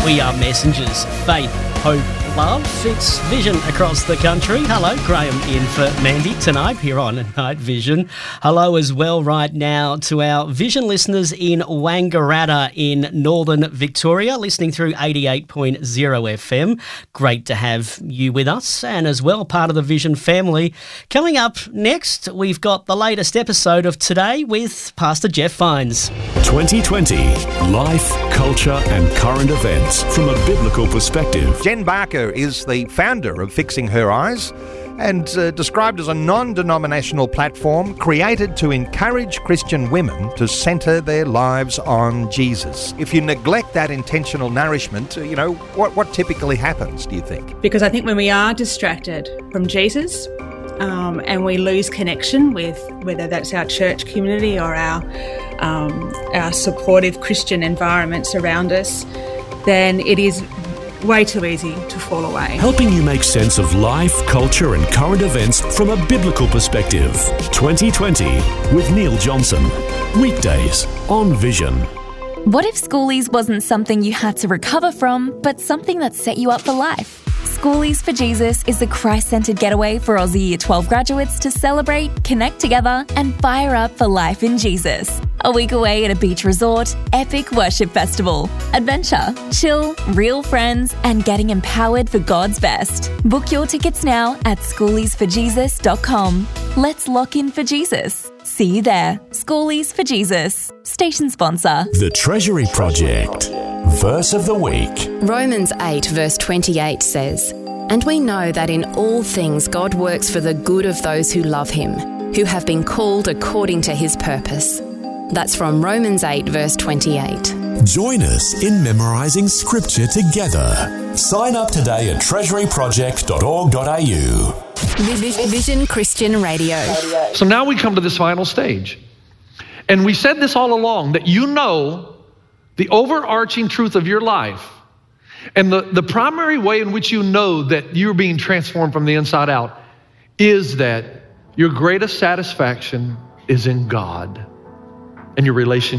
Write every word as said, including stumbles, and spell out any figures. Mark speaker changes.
Speaker 1: We are messengers. Faith, hope, love. It's Vision across the country. Hello, Graham in for Mandy tonight here on Night Vision. Hello as well right now to our Vision listeners in Wangaratta in northern Victoria, listening through eighty-eight point oh F M. Great to have you with us and as well part of the Vision family. Coming up next, we've got the latest episode of Today with Pastor Jeff Vines.
Speaker 2: twenty twenty, life, culture and current events from a biblical perspective.
Speaker 3: Jen Barker is the founder of Fixing Her Eyes and uh, described as a non-denominational platform created to encourage Christian women to centre their lives on Jesus. If you neglect that intentional nourishment, you know, what, what typically happens, do you think?
Speaker 4: Because I think when we are distracted from Jesus um, and we lose connection with whether that's our church community or our, um, our supportive Christian environments around us, then it is way too easy to fall away.
Speaker 2: Helping you make sense of life, culture and current events from a biblical perspective. twenty twenty with Neil Johnson. Weekdays on Vision.
Speaker 5: What if Schoolies wasn't something you had to recover from, but something that set you up for life? Schoolies for Jesus is a Christ-centred getaway for Aussie Year twelve graduates to celebrate, connect together and fire up for life in Jesus. A week away at a beach resort, epic worship festival, adventure, chill, real friends and getting empowered for God's best. Book your tickets now at schoolies for jesus dot com. Let's lock in for Jesus. See you there. Schoolies for Jesus. Station sponsor.
Speaker 2: The Treasury Project. Verse of the week.
Speaker 6: Romans eight verse twenty-eight says, "And we know that in all things God works for the good of those who love him, who have been called according to his purpose." That's from Romans eight verse twenty-eight.
Speaker 2: Join us in memorising scripture together. Sign up today at treasury project dot org dot a u.
Speaker 6: Vision Christian Radio.
Speaker 7: So now we come to this final stage. And we said this all along, that you know the overarching truth of your life. And the, the primary way in which you know that you're being transformed from the inside out is that your greatest satisfaction is in God and your relationship